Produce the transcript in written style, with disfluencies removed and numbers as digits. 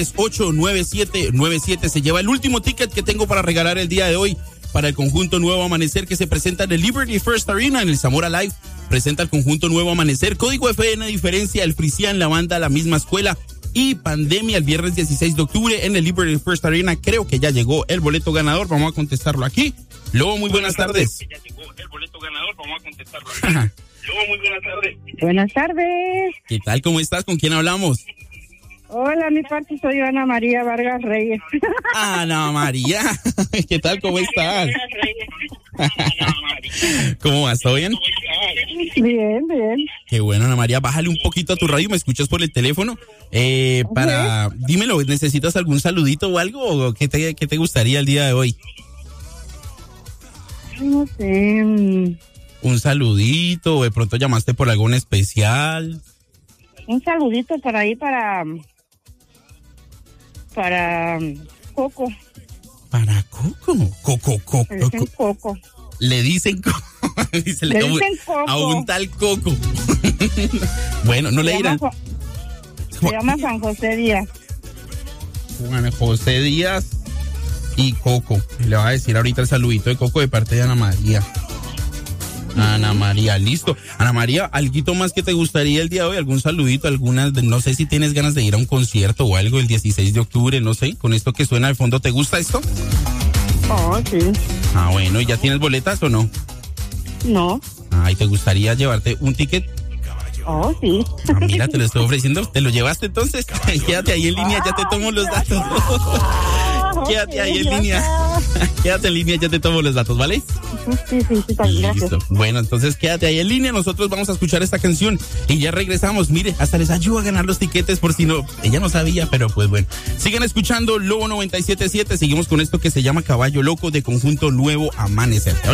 89797. Se lleva el último ticket que tengo para regalar el día de hoy para el conjunto Nuevo Amanecer que se presenta en el Liberty First Arena en el Zamora Live. Presenta el conjunto Nuevo Amanecer. Código FN diferencia el Frisian, la banda, la misma escuela y Pandemia el viernes 16 de octubre en el Liberty First Arena. Creo que ya llegó el boleto ganador. Vamos a contestarlo aquí. Lobo, muy buenas tardes. Ya llegó el boleto ganador. Vamos a contestarlo aquí. Lobo, muy buenas tardes. Buenas tardes. ¿Qué tal? ¿Cómo estás? ¿Con quién hablamos? Hola, mi parte soy Ana María Vargas Reyes. Ana María, ¿qué tal? ¿Cómo estás? ¿Cómo vas? ¿Todo bien? Bien, bien. Qué bueno, Ana María. Bájale un poquito a tu radio, ¿me escuchas por el teléfono? Dímelo, ¿necesitas algún saludito o algo? ¿O qué te gustaría el día de hoy? No sé. Un saludito, o de pronto llamaste por algo en especial. Un saludito por ahí para Coco. ¿Para Coco? Coco. Le dicen Coco. Le dicen Coco. Le dicen Coco. A un tal Coco. Bueno, no le dirán. Se llama Juan José Díaz. Juan José Díaz y Coco. Le va a decir ahorita el saludito de Coco de parte de Ana María. Ana María, listo. Ana María, ¿alguito más que te gustaría el día de hoy? ¿Algún saludito? No sé si tienes ganas de ir a un concierto o algo el 16 de octubre, no sé. Con esto que suena de fondo, ¿te gusta esto? Oh, sí. Ah, bueno, ¿y ya tienes boletas o no? No. Ay, ¿te gustaría llevarte un ticket? Oh, sí. Ah, mira, te lo estoy ofreciendo. ¿Te lo llevaste entonces? Quédate ahí en línea, ya te tomo los datos. Quédate ahí en línea. Quédate en línea, ya te tomo los datos, ¿vale? Sí, gracias. Listo. Bueno, entonces quédate ahí en línea. Nosotros vamos a escuchar esta canción y ya regresamos. Mire, hasta les ayudo a ganar los tiquetes por si no. Ella no sabía, pero pues bueno. Sigan escuchando Lobo 97.7. Seguimos con esto que se llama Caballo Loco de conjunto Nuevo Amanecer.